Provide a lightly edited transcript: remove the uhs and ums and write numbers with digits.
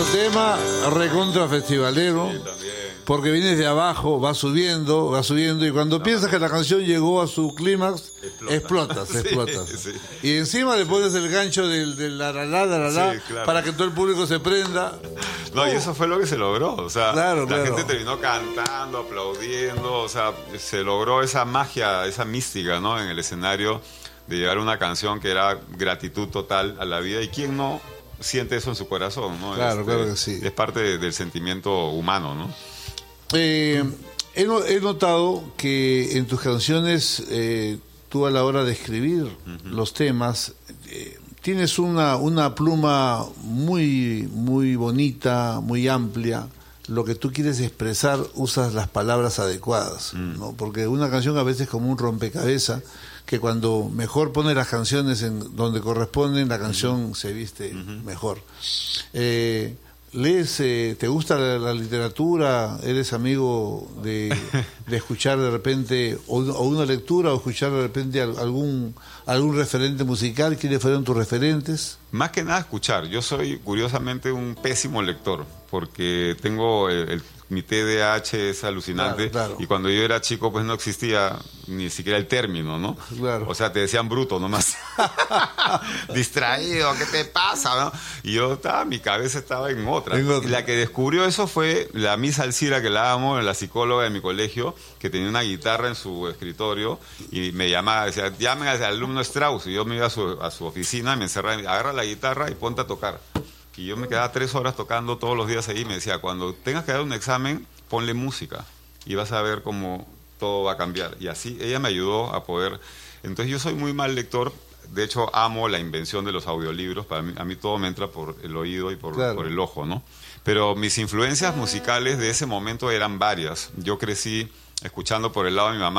Tema recontra festivalero, Sí, también. porque vienes de abajo, va subiendo, y cuando piensas que la canción llegó a su clímax, explotas. Sí. Y encima le pones el gancho del la Sí, claro. para que todo el público se prenda. No, y eso fue lo que se logró, o sea, Claro. la gente terminó cantando, aplaudiendo, o sea, se logró esa magia, esa mística, ¿no? En el escenario de llevar una canción que era gratitud total a la vida, y quién no siente eso en su corazón, ¿no? Claro que sí. Es parte del sentimiento humano, ¿no? He notado que en tus canciones, tú a la hora de escribir los temas, tienes una pluma muy, muy bonita, muy amplia. Lo que tú quieres expresar, usas las palabras adecuadas, ¿no? Porque una canción a veces es como un rompecabezas, que cuando mejor pone las canciones en donde corresponden, la canción se viste mejor. ¿Lees, te gusta la literatura? ¿Eres amigo de escuchar de repente o una lectura, o escuchar de repente algún referente musical? ¿Quiénes fueron tus referentes? Más que nada escuchar. Yo soy curiosamente un pésimo lector, porque tengo mi TDAH es alucinante. Claro. Y cuando yo era chico pues no existía ni siquiera el término, ¿no? Claro. O sea, te decían bruto nomás. Distraído, ¿qué te pasa? ¿No? Y mi cabeza estaba en otra. Y la que descubrió eso fue la Miss Alcira, que la amo, la psicóloga de mi colegio, que tenía una guitarra en su escritorio y me llamaba, decía, llamen al alumno Strauss. Y yo me iba a su oficina y me encerraba, agarra la guitarra y ponte a tocar. Y yo me quedaba 3 horas tocando todos los días ahí, y me decía, cuando tengas que dar un examen, ponle música y vas a ver cómo todo va a cambiar. Y así ella me ayudó a poder. Entonces yo soy muy mal lector. De hecho, amo la invención de los audiolibros. Para mí, a mí todo me entra por el oído y por el ojo, ¿no? Pero mis influencias musicales de ese momento eran varias. Yo crecí escuchando por el lado de mi mamá